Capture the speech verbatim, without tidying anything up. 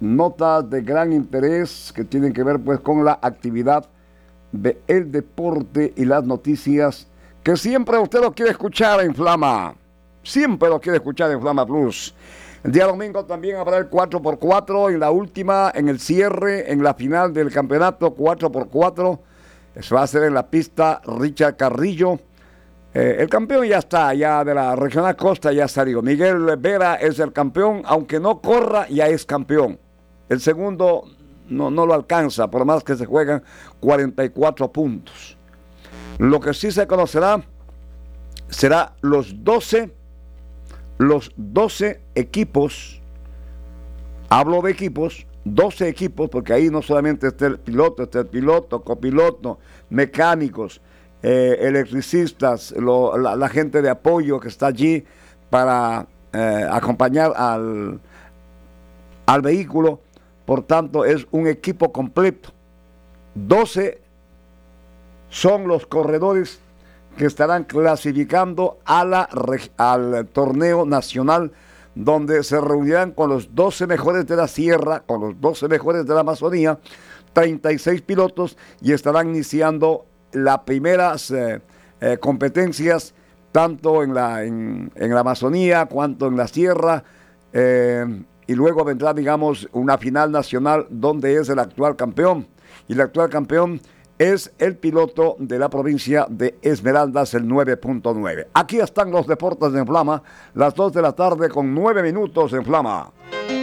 notas de gran interés que tienen que ver pues con la actividad del deporte y las noticias que siempre usted lo quiere escuchar en Flama. Siempre lo quiere escuchar en Flama Plus. El día domingo también habrá el cuatro por cuatro en la última, en el cierre, en la final del campeonato cuatro por cuatro. Eso va a ser en la pista Richard Carrillo. Eh, el campeón ya está, ya de la Regional Costa ya salió. Miguel Vera es el campeón, aunque no corra, ya es campeón. El segundo no, no lo alcanza, por más que se juegan cuarenta y cuatro puntos. Lo que sí se conocerá será los doce, los doce equipos, hablo de equipos, doce equipos, porque ahí no solamente está el piloto, está el piloto, copiloto, mecánicos, eh, electricistas, lo, la, la gente de apoyo que está allí para eh, acompañar al, al vehículo. Por tanto, es un equipo completo. doce son los corredores que estarán clasificando a la, al torneo nacional, donde se reunirán con los doce mejores de la sierra, con los doce mejores de la Amazonía, treinta y seis pilotos, y estarán iniciando las primeras eh, eh, competencias, tanto en la, en, en la Amazonía, cuanto en la sierra, eh, y luego vendrá, digamos, una final nacional, donde es el actual campeón, y el actual campeón es el piloto de la provincia de Esmeraldas, el nueve punto nueve. Aquí están los deportes en Flama, las dos de la tarde con nueve minutos en Flama.